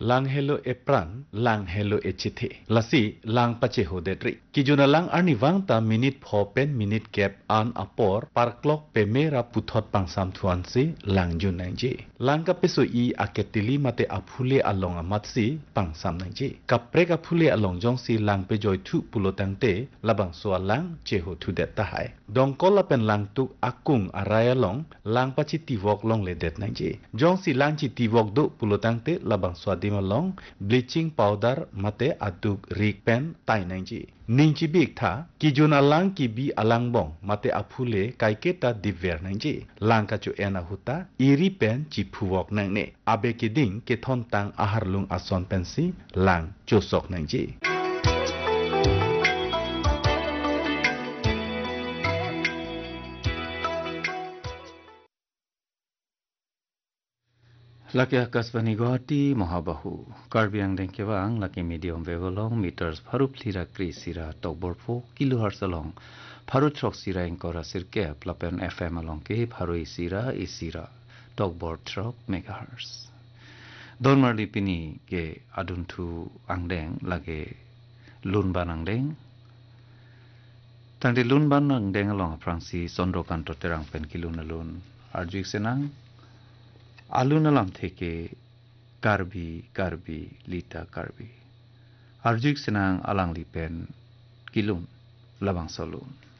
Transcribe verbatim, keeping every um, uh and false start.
lang hello e pran lang hello e chithe lasi lang pache ho detri kijuna lang arni wangta minute pho pen minute gap an apor par clock pe mera puthot pangsam thuan si lang jun nang ji lang ka peso i aketili mate aphule along amatsi pangsam nang ji kapre ka phule along jong si lang pe joy thu pulotang te labang so lang che ho thu det ta hai dong kola pen lang tu akung araya long lang pachi tiwok long le det nang ji jong si lang chi tiwok do pulotang te labang swadima long bleaching powder mate aduk rik pen tai nang ji ningchi bik tha kijuna lang ki bi alang bong mate aphule kaiketa diver nang ji lang ka chu ena huta iri pen chi phuwok nang ne abe ki ding ke thon tang ahar lung ason pen si lang chosok nang ji Laki Akasbani Guwahati Mahabahu Karbiang Dengkewang Laki Medium Wave along meters Pharup Lira Krisira Tokborpo Kilohertz along Pharu Trok Sira Inkora Sirke Plapen F M along Ke Pharu Isira Isira Tokbor Trok Megahertz Don Marli Pini Ke Aduntu Angdeng Laki Lunban Angdeng Tangdi Lunban Angdeng along Prangsi Sondro Kanto Terang Pen Kilunalun Arjuk Senang Alun alam theke karbi karbi lita karbi arjuk senang alang lipen kilun labang solun